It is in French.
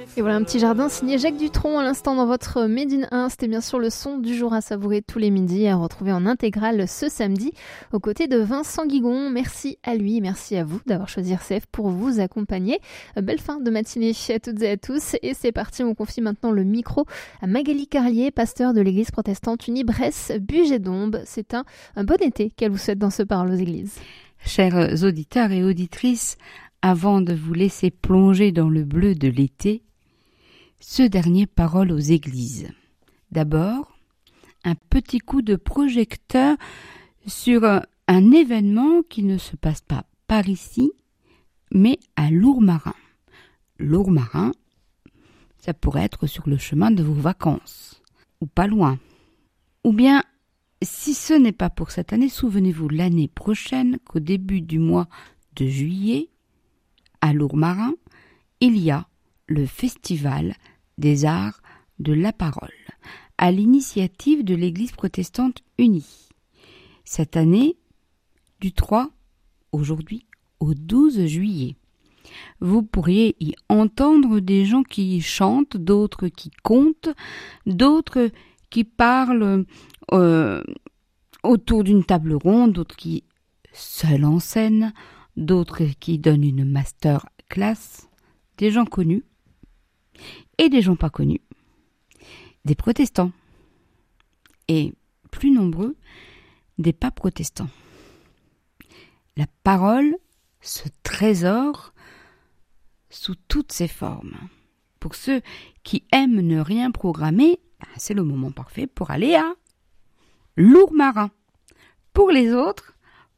Et voilà un petit jardin signé Jacques Dutronc à l'instant dans votre Made in 1. C'était bien sûr le son du jour à savourer tous les midis et à retrouver en intégrale ce samedi aux côtés de Vincent Guigon. Merci à lui, merci à vous d'avoir choisi RCF pour vous accompagner. Belle fin de matinée à toutes et à tous. Et c'est parti, on confie maintenant le micro à Magali Carlier, pasteur de l'église protestante unie Bresse-Bugey-Dombes. C'est un bon été qu'elle vous souhaite dans ce Parole aux Églises. Chers auditeurs et auditrices, avant de vous laisser plonger dans le bleu de l'été, ce dernier Parole aux Églises. D'abord, un petit coup de projecteur sur un événement qui ne se passe pas par ici, mais à Lourmarin. Lourmarin, ça pourrait être sur le chemin de vos vacances, ou pas loin. Ou bien, si ce n'est pas pour cette année, souvenez-vous l'année prochaine qu'au début du mois de juillet, à Lourmarin, il y a le Festival des Arts de la Parole, à l'initiative de l'Église protestante unie. Cette année, du 3, aujourd'hui, au 12 juillet. Vous pourriez y entendre des gens qui chantent, d'autres qui comptent, d'autres qui parlent autour d'une table ronde, d'autres qui seuls en scène, d'autres qui donnent une master class, des gens connus et des gens pas connus, des protestants et, plus nombreux, des pas protestants. La parole, ce trésor sous toutes ses formes. Pour ceux qui aiment ne rien programmer, c'est le moment parfait pour aller à Lourmarin. Pour les autres,